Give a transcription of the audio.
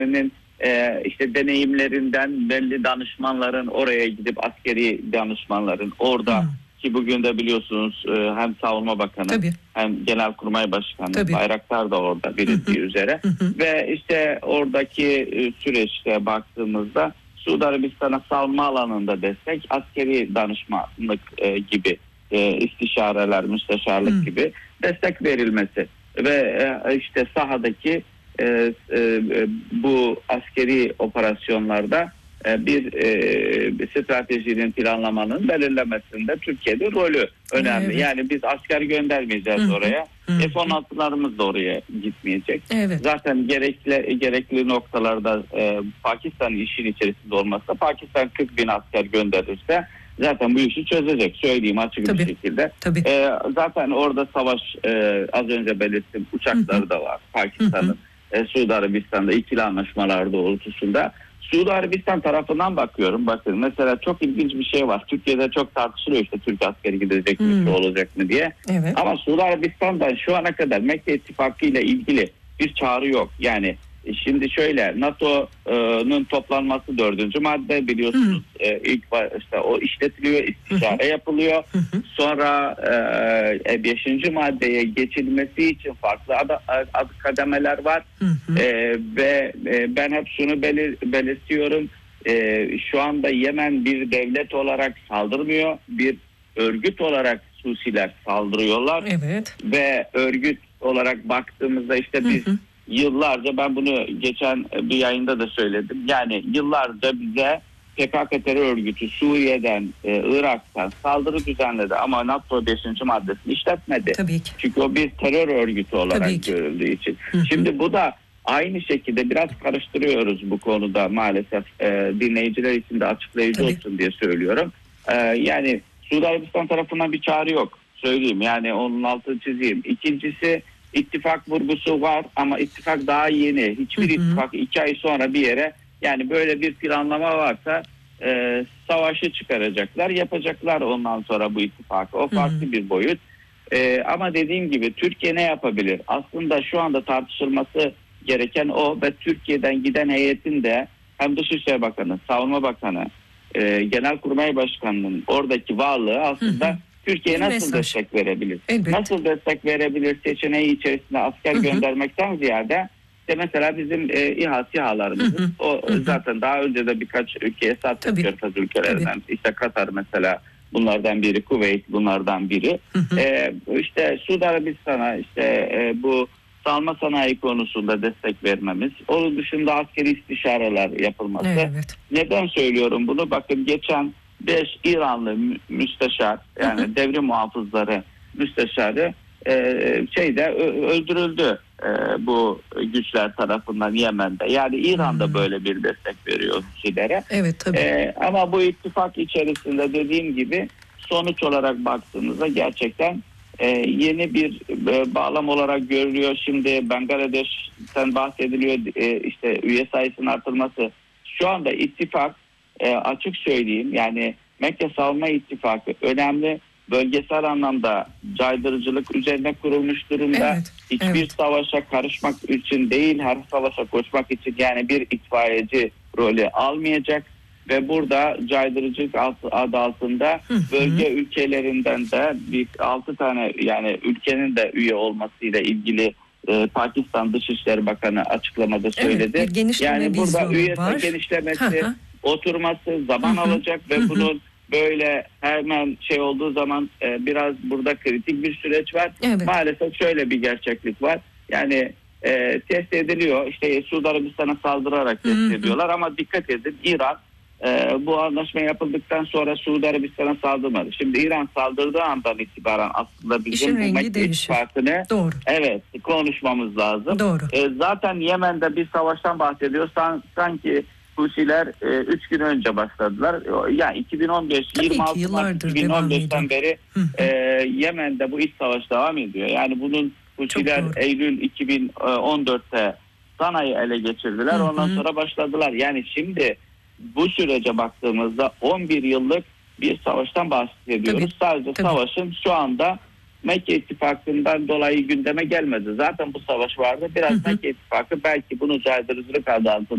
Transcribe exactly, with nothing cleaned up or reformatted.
e, işte deneyimlerinden belli danışmanların oraya gidip askeri danışmanların orada hmm. ki bugün de biliyorsunuz e, hem Savunma Bakanı Tabii. hem Genelkurmay Başkanı Tabii. Bayraktar da orada bilindiği üzere ve işte oradaki e, süreçte baktığımızda Suudi Arabistan'a savunma alanında destek, askeri danışmanlık e, gibi e, istişareler, müsteşarlık hmm. gibi destek verilmesi ve e, işte sahadaki e, e, bu askeri operasyonlarda e, bir e, stratejinin planlamanın belirlemesinde Türkiye'de rolü önemli. Evet. Yani biz asker göndermeyeceğiz Hı-hı. oraya. Hı-hı. F on altılarımız da oraya gitmeyecek. Evet. Zaten gerekli gerekli noktalarda e, Pakistan'ın işin içerisinde olmazsa Pakistan kırk bin asker gönderirse zaten bu işi çözecek. Söyleyeyim açık Tabii. bir şekilde. Tabii. E, zaten orada savaş e, az önce belirttim uçakları Hı-hı. da var Pakistan'ın. E, Suudi Arabistan'da ikili anlaşmalar doğrultusunda. Suudi Arabistan tarafından bakıyorum. Bakın mesela çok ilginç bir şey var. Türkiye'de çok tartışılıyor işte Türk askeri gidecek mi, hmm. olacak mı diye. Evet. Ama Suudi Arabistan'dan şu ana kadar Mekke İttifakı ile ilgili bir çağrı yok. Yani şimdi şöyle NATO'nun toplanması dördüncü madde biliyorsunuz. Hmm. E, ilk işte o işletiliyor, istişare hmm. yapılıyor. Hmm. Sonra e, beşinci maddeye geçilmesi için farklı adı, adı kademeler var. Hmm. E, ve e, ben hep şunu belir, belirtiyorum. E, şu anda Yemen bir devlet olarak saldırmıyor. Bir örgüt olarak Husiler saldırıyorlar. Evet. Ve örgüt olarak baktığımızda işte biz hmm. yıllarca ben bunu geçen bir yayında da söyledim. Yani yıllarca bize P K K terör örgütü Suriye'den, e, Irak'tan saldırı düzenledi ama NATO beşinci maddesini işletmedi. Tabii ki. Çünkü o bir terör örgütü olarak görüldüğü için. Hı hı. Şimdi bu da aynı şekilde biraz karıştırıyoruz bu konuda maalesef. E, dinleyiciler için de açıklayıcı Tabii. olsun diye söylüyorum. E, yani Suudi Arabistan tarafından bir çağrı yok. Söyleyeyim yani onun altını çizeyim. İkincisi İttifak vurgusu var ama ittifak daha yeni. Hiçbir hı hı. ittifak iki ay sonra bir yere yani böyle bir planlama varsa e, savaşı çıkaracaklar, yapacaklar ondan sonra bu ittifakı. O farklı hı hı. bir boyut. E, ama dediğim gibi Türkiye ne yapabilir? Aslında şu anda tartışılması gereken o ve Türkiye'den giden heyetin de hem Dışişleri Bakanı, Savunma Bakanı, e, Genelkurmay Başkanı'nın oradaki varlığı aslında hı hı. Türkiye nasıl mesaj. destek verebilir? Elbette. Nasıl destek verebilir seçeneği içerisinde asker hı hı. göndermekten ziyade işte mesela bizim e, İHA SİHA'larımız o hı hı. zaten daha önce de birkaç ülkeye sattık Körfez ülkelerinden. Tabii. İşte Katar mesela bunlardan biri, Kuveyt bunlardan biri. Hı hı. E, işte Suudi Arabistan'a işte e, bu savunma sanayi konusunda destek vermemiz. Onun dışında askeri istişareler yapılması. Evet. Neden söylüyorum bunu? Bakın geçen beş İranlı müsteşar yani hı hı. devrim muhafızları müsteşarı e, şeyde öldürüldü e, bu güçler tarafından Yemen'de. Yani İran'da hmm. böyle bir destek veriyor kişilere. Evet tabii. E, ama bu ittifak içerisinde dediğim gibi sonuç olarak baktığınızda gerçekten e, yeni bir e, bağlam olarak görülüyor. Şimdi Bangladeş'ten bahsediliyor e, işte üye sayısının artırılması. Şu anda ittifak E, açık söyleyeyim yani Mekke Savunma İttifakı önemli bölgesel anlamda caydırıcılık üzerine kurulmuş durumda. Evet, Hiçbir evet. savaşa karışmak için değil her savaşa koşmak için yani bir itfaiyeci rolü almayacak ve burada caydırıcılık adı altında hı hı. bölge ülkelerinden de bir altı tane yani ülkenin de üye olmasıyla ilgili e, Pakistan Dışişleri Bakanı açıklamada söyledi. Evet, yani burada üye genişlemesi hı hı. oturması zaman hı hı. alacak ve hı hı. bunun böyle hemen şey olduğu zaman e, biraz burada kritik bir süreç var. Evet. Maalesef şöyle bir gerçeklik var. Yani e, test ediliyor. İşte Suudi Arabistan'a saldırarak test hı hı. ediyorlar ama dikkat edin İran e, bu anlaşma yapıldıktan sonra Suudi Arabistan'a saldırmadı. Şimdi İran saldırdığı andan itibaren aslında bizim bu Mekke ittifakını evet konuşmamız lazım. Doğru. E, zaten Yemen'de bir savaştan bahsediyorsan sanki Husiler üç e, gün önce başladılar. Yani iki bin on beş yirmi altı Mart iki bin on beşten beri e, Yemen'de bu iç savaş devam ediyor. Yani bunun Husiler Eylül iki bin on dörtte Sana'yı ele geçirdiler. Hı hı. Ondan sonra başladılar. Yani şimdi bu sürece baktığımızda on bir yıllık bir savaştan bahsediyoruz. Tabii. Sadece Tabii. savaşın şu anda Mekke İttifakı'ndan dolayı gündeme gelmedi. Zaten bu savaş vardı. Biraz hı hı. Mekke İttifakı belki bunu caydırıcılık adı altında